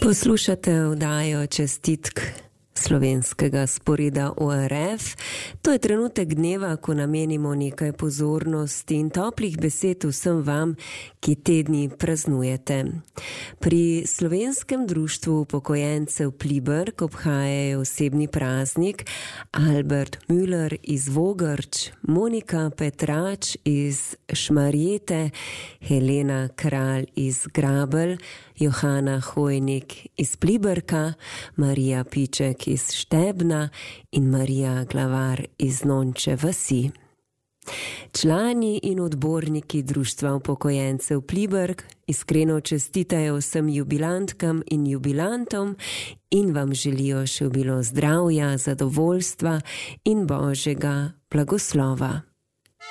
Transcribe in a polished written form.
Poslušate oddajo Čestitk slovenskega sporeda ORF. To je trenutek dneva, ko namenimo nekaj pozornosti in toplih besed vsem vam, ki te dni praznujete. Pri Slovenskem društvu upokojencev Pliberk obhajajo osebni praznik Albert Müller iz Vogrč, Monika Petrač iz Šmarjete, Helena Kralj iz Grabelj, Johana Hojnik iz Pliberka, Marija Piček iz Štebna in Marija Glavar iz Nonče vasi. Člani in odborniki Društva upokojencev Pliberk iskreno čestitajo vsem jubilantkam in jubilantom in vam želijo še obilo zdravja, zadovoljstva in Božjega blagoslova.